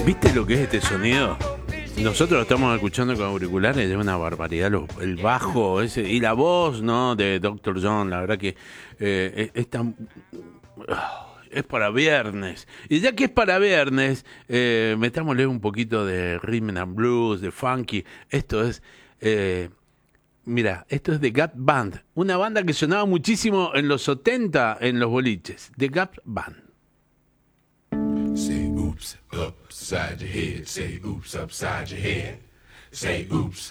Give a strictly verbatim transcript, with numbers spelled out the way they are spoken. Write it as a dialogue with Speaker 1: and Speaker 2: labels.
Speaker 1: ¿Viste lo que es este sonido? Nosotros lo estamos escuchando con auriculares, es una barbaridad. Lo, el bajo ese y la voz, ¿no? De doctor John, la verdad que eh, es, es tan... Es para viernes. Y ya que es para viernes, eh, metámosle un poquito de rhythm and blues, de funky. Esto es... Eh, Mira, esto es The Gap Band, una banda que sonaba muchísimo en los setenta en los boliches. The Gap Band.
Speaker 2: Say oops upside your head. Say oops upside your head. Say oops